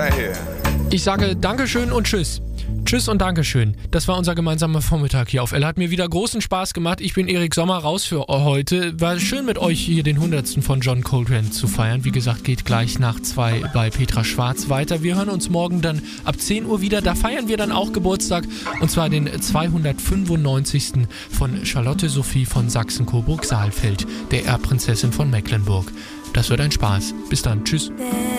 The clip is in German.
right here. Ich sage Dankeschön und Tschüss. Tschüss und Dankeschön. Das war unser gemeinsamer Vormittag hier auf L. Hat mir wieder großen Spaß gemacht. Ich bin Erik Sommer, raus für heute. War schön mit euch hier den 100. von John Coltrane zu feiern. Wie gesagt, geht gleich nach 2 bei Petra Schwarz weiter. Wir hören uns morgen dann ab 10 Uhr wieder. Da feiern wir dann auch Geburtstag. Und zwar den 295. von Charlotte Sophie von Sachsen-Coburg-Saalfeld, der Erbprinzessin von Mecklenburg. Das wird ein Spaß. Bis dann. Tschüss.